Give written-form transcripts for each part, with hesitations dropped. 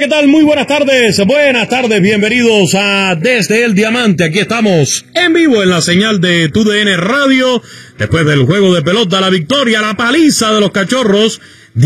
¿qué tal? Muy buenas tardes, bienvenidos a Desde el Diamante. Aquí estamos en vivo en la señal de TUDN Radio, después del juego de pelota, la victoria, la paliza de los Cachorros,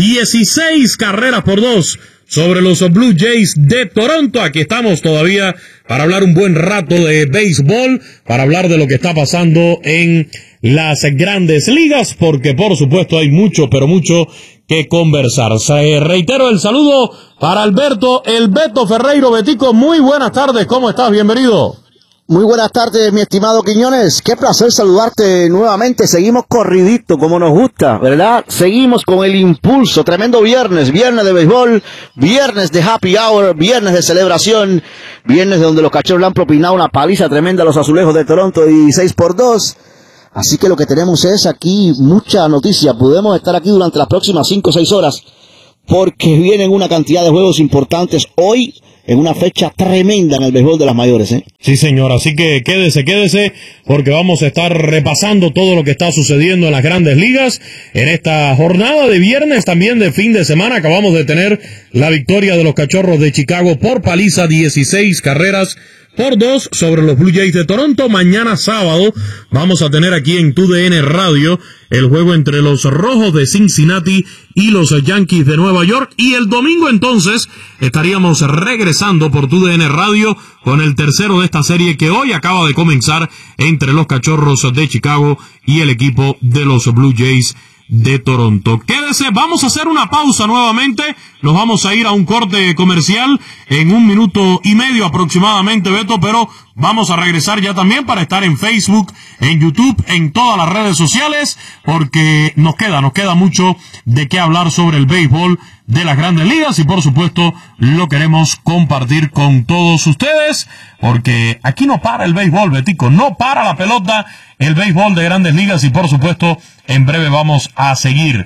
16 carreras por 2 sobre los Blue Jays de Toronto. Aquí estamos todavía para hablar un buen rato de béisbol, para hablar de lo que está pasando en las grandes ligas, porque por supuesto hay mucho, pero mucho que conversar. Reitero el saludo para Alberto, el Beto Ferreiro. Betico, muy buenas tardes, ¿cómo estás? Bienvenido. Muy buenas tardes, mi estimado Quiñones. Qué placer saludarte nuevamente. Seguimos corridito, como nos gusta, ¿verdad? Seguimos con el impulso. Tremendo viernes de béisbol, viernes de happy hour, viernes de celebración, viernes donde los Cachorros le han propinado una paliza tremenda a los Azulejos de Toronto, 16-2. Así que lo que tenemos es aquí mucha noticia. Podemos estar aquí durante las próximas 5 o 6 horas, porque vienen una cantidad de juegos importantes hoy, en una fecha tremenda en el béisbol de las mayores, ¿eh? Sí, señor, así que quédese, porque vamos a estar repasando todo lo que está sucediendo en las grandes ligas. En esta jornada de viernes, también de fin de semana, acabamos de tener la victoria de los Cachorros de Chicago por paliza, 16 carreras por 2 sobre los Blue Jays de Toronto. Mañana sábado vamos a tener aquí en TUDN Radio el juego entre los Rojos de Cincinnati y los Yankees de Nueva York. Y el domingo entonces estaríamos regresando por TUDN Radio con el tercero de esta serie que hoy acaba de comenzar entre los Cachorros de Chicago y el equipo de los Blue Jays de Toronto. Quédese, vamos a hacer una pausa nuevamente, nos vamos a ir a un corte comercial en 1 minuto y medio aproximadamente, Beto, pero vamos a regresar ya también para estar en Facebook, en YouTube, en todas las redes sociales, porque nos queda mucho de qué hablar sobre el béisbol de las grandes ligas y por supuesto lo queremos compartir con todos ustedes, porque aquí no para el béisbol, Betico, no para la pelota, el béisbol de grandes ligas y por supuesto en breve vamos a seguir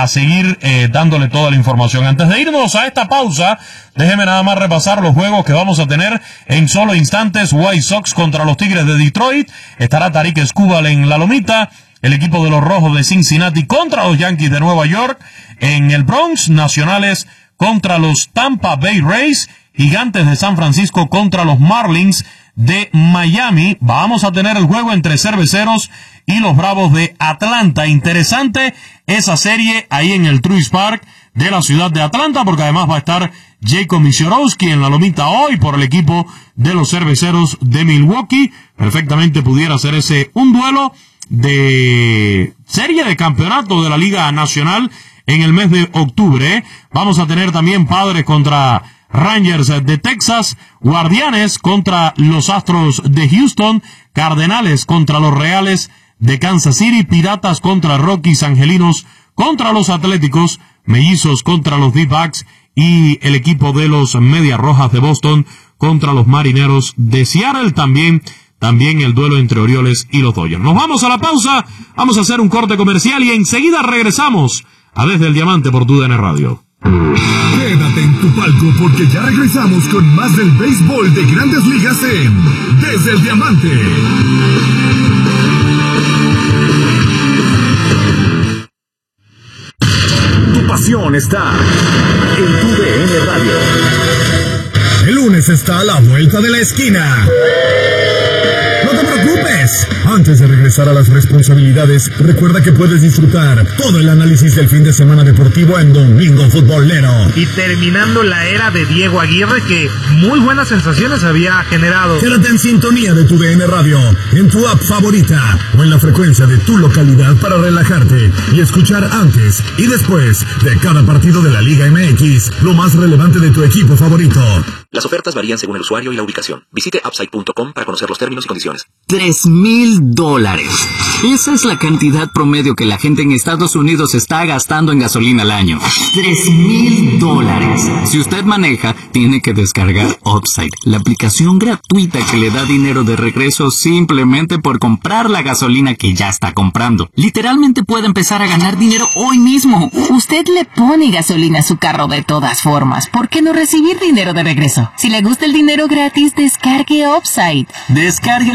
dándole toda la información. Antes de irnos a esta pausa, déjeme nada más repasar los juegos que vamos a tener en solo instantes. White Sox contra los Tigres de Detroit, estará Tarik Skubal en la lomita. El equipo de los Rojos de Cincinnati contra los Yankees de Nueva York. En el Bronx, Nacionales contra los Tampa Bay Rays. Gigantes de San Francisco contra los Marlins de Miami. Vamos a tener el juego entre Cerveceros y los Bravos de Atlanta. Interesante esa serie ahí en el Truist Park de la ciudad de Atlanta, porque además va a estar Jacob Misiorowski en la lomita hoy por el equipo de los Cerveceros de Milwaukee. Perfectamente pudiera ser ese un duelo de serie de campeonato de la Liga Nacional en el mes de octubre. Vamos a tener también Padres contra Rangers de Texas, Guardianes contra los Astros de Houston, Cardenales contra los Reales de Kansas City, Piratas contra Rockies, Angelinos contra los Atléticos, Mellizos contra los D-Backs y el equipo de los Medias Rojas de Boston contra los Marineros de Seattle. También el duelo entre Orioles y los Dodgers. Nos vamos a la pausa, vamos a hacer un corte comercial y enseguida regresamos a Desde el Diamante por TUDN Radio. Quédate en tu palco porque ya regresamos con más del béisbol de grandes ligas en Desde el Diamante. Tu pasión está en TUDN Radio. El lunes está a la vuelta de la esquina. No te preocupes. Antes de regresar a las responsabilidades, recuerda que puedes disfrutar todo el análisis del fin de semana deportivo en Domingo Futbolero. Y terminando la era de Diego Aguirre, que muy buenas sensaciones había generado. Quédate en sintonía de TUDN Radio, en tu app favorita o en la frecuencia de tu localidad para relajarte y escuchar antes y después de cada partido de la Liga MX lo más relevante de tu equipo favorito. Las ofertas varían según el usuario y la ubicación. Visite upside.com para conocer los términos y condiciones. $3,000. Esa es la cantidad promedio que la gente en Estados Unidos está gastando en gasolina al año. $3,000. Si usted maneja, tiene que descargar Upside, la aplicación gratuita que le da dinero de regreso simplemente por comprar la gasolina que ya está comprando. Literalmente puede empezar a ganar dinero hoy mismo. Usted le pone gasolina a su carro de todas formas. ¿Por qué no recibir dinero de regreso? Si le gusta el dinero gratis, descargue Upside. Descargue la aplicación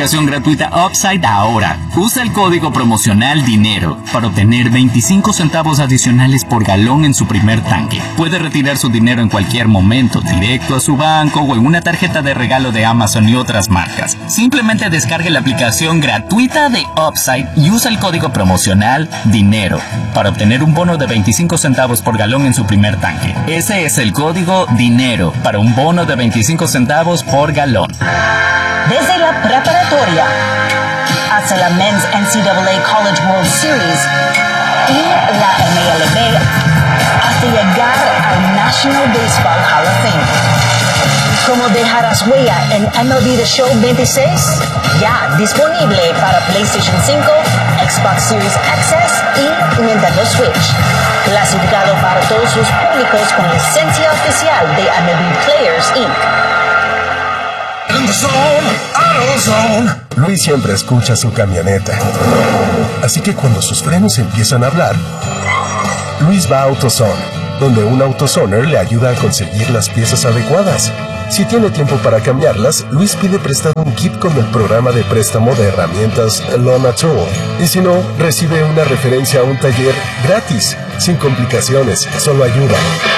aplicación gratuita Upside ahora. Usa el código promocional DINERO para obtener 25 centavos adicionales por galón en su primer tanque. Puede retirar su dinero en cualquier momento, directo a su banco o en una tarjeta de regalo de Amazon y otras marcas. Simplemente descargue la aplicación gratuita de Upside y usa el código promocional DINERO para obtener un bono de 25 centavos por galón en su primer tanque. Ese es el código DINERO para un bono de 25 centavos por galón. Desde la preparatoria hasta la Men's NCAA College World Series y la MLB hasta llegar al National Baseball Hall of Fame. ¿Cómo dejarás huella en MLB The Show 26? Ya disponible para PlayStation 5, Xbox Series XS y Nintendo Switch. Clasificado para todos sus públicos con licencia oficial de MLB Players Inc. Luis siempre escucha su camioneta. Así que cuando sus frenos empiezan a hablar, Luis va a AutoZone, donde un AutoZoner le ayuda a conseguir las piezas adecuadas. Si tiene tiempo para cambiarlas, Luis pide prestado un kit con el programa de préstamo de herramientas Lona Tool. Y si no, recibe una referencia a un taller gratis, sin complicaciones, solo ayuda.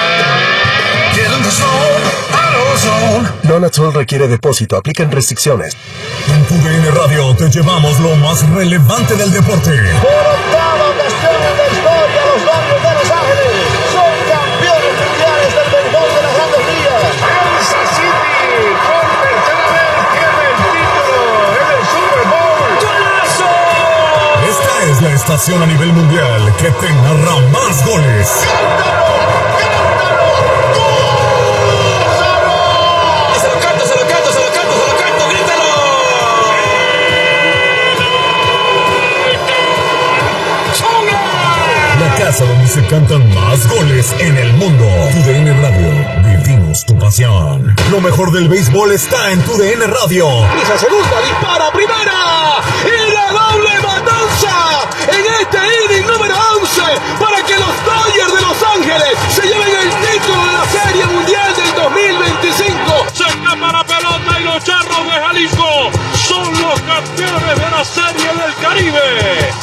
Lona Tool requiere depósito, aplican restricciones. En tu DN Radio te llevamos lo más relevante del deporte. Por octava ocasión en la historia, los Dodgers de Los Ángeles son campeones mundiales del béisbol de las Grandes Ligas. Kansas City por tercera vez tiene el título en el Super Bowl. ¡Golazo! Esta es la estación a nivel mundial que te narra más goles. Donde se cantan más goles en el mundo. Tu DN Radio, vivimos tu pasión. Lo mejor del béisbol está en Tu DN Radio. Pisa segunda, dispara primera y la doble matanza en este inning número 11 para que los Dodgers de Los Ángeles se lleven el título de la Serie Mundial del 2025. Se escapa la pelota y los Charros de Jalisco son los campeones de la Serie del Caribe.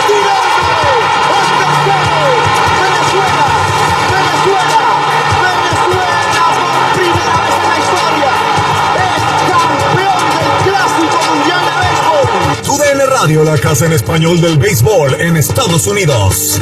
Radio, la casa en español del béisbol en Estados Unidos.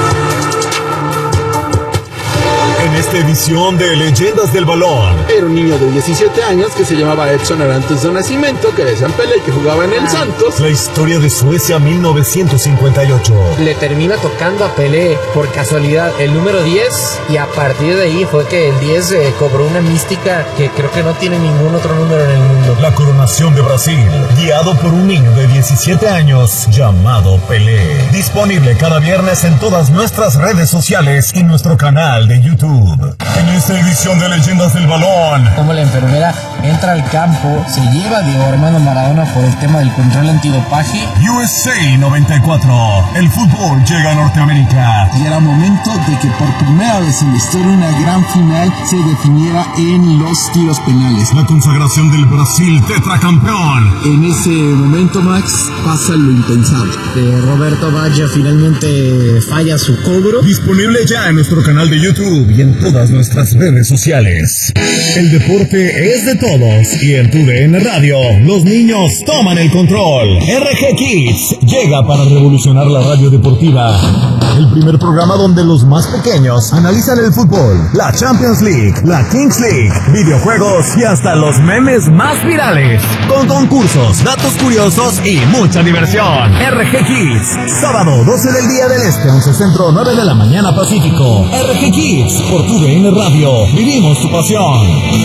En esta edición de Leyendas del Balón. Era un niño de 17 años que se llamaba Edson Arantes de Nacimiento, que decían Pelé, que jugaba en el Santos. La historia de Suecia 1958. Le termina tocando a Pelé por casualidad el número 10 y a partir de ahí fue que el 10 cobró una mística que creo que no tiene ningún otro número en el mundo. La coronación de Brasil, guiado por un niño de 17 años llamado Pelé. Disponible cada viernes en todas nuestras redes sociales y nuestro canal de YouTube. En esta edición de Leyendas del Balón, como la enfermera entra al campo, se lleva a Diego Armando Maradona por el tema del control antidopaje. USA 94, el fútbol llega a Norteamérica. Y era momento de que por primera vez en la historia una gran final se definiera en los tiros penales. La consagración del Brasil tetracampeón. En ese momento, Max, pasa lo impensable. Roberto Baggio finalmente falla su cobro. Disponible ya en nuestro canal de YouTube y en todas nuestras redes sociales. El deporte es de todos y en Tu DN Radio los niños toman el control. RG Kids llega para revolucionar la radio deportiva. El primer programa donde los más pequeños analizan el fútbol, la Champions League, la Kings League, videojuegos y hasta los memes más virales. Con concursos, datos curiosos y mucha diversión. RG Kids, sábado 12 del día del Este, 11 Centro, 9 de la mañana Pacífico. RG Kids, por Tu DN Radio, vivimos tu pasión.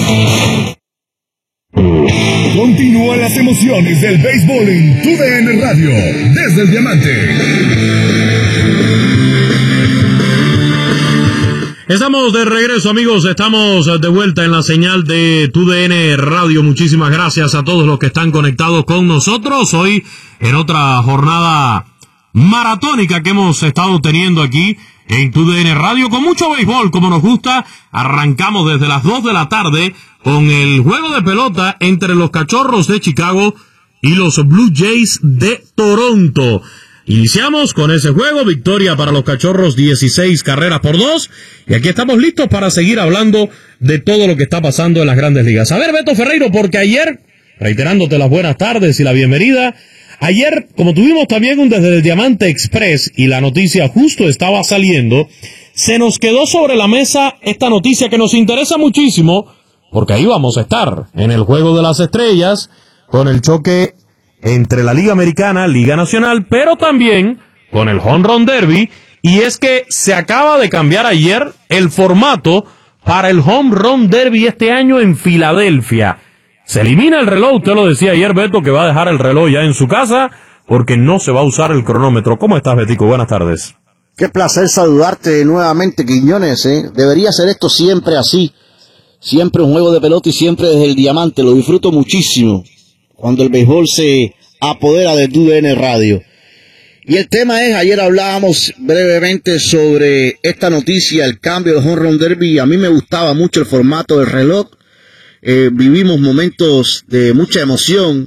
Continúan las emociones del béisbol en Tu DN Radio, desde el Diamante. Estamos de regreso, amigos, estamos de vuelta en la señal de Tu DN Radio. Muchísimas gracias a todos los que están conectados con nosotros hoy en otra jornada maratónica que hemos estado teniendo aquí en Tu DN Radio, con mucho béisbol como nos gusta. Arrancamos desde las 2 de la tarde con el juego de pelota entre los Cachorros de Chicago y los Blue Jays de Toronto. Iniciamos con ese juego, victoria para los Cachorros, 16-2, y aquí estamos listos para seguir hablando de todo lo que está pasando en las Grandes Ligas. A ver, Beto Ferreiro, porque ayer, reiterándote las buenas tardes y la bienvenida, ayer, como tuvimos también un Desde el Diamante Express y la noticia justo estaba saliendo, se nos quedó sobre la mesa esta noticia que nos interesa muchísimo, porque ahí vamos a estar, en el Juego de las Estrellas, con el choque entre la Liga Americana, Liga Nacional, pero también con el Home Run Derby, y es que se acaba de cambiar ayer el formato para el Home Run Derby este año en Filadelfia. Se elimina el reloj, usted lo decía ayer, Beto, que va a dejar el reloj ya en su casa, porque no se va a usar el cronómetro. ¿Cómo estás, Betico? Buenas tardes. Qué placer saludarte nuevamente, Quiñones, ¿eh? Debería ser esto siempre así. Siempre un juego de pelota y siempre desde el diamante. Lo disfruto muchísimo cuando el béisbol se apodera de TUDN Radio. Y el tema es, ayer hablábamos brevemente sobre esta noticia, el cambio de Home Run Derby. A mí me gustaba mucho el formato del reloj. Vivimos momentos de mucha emoción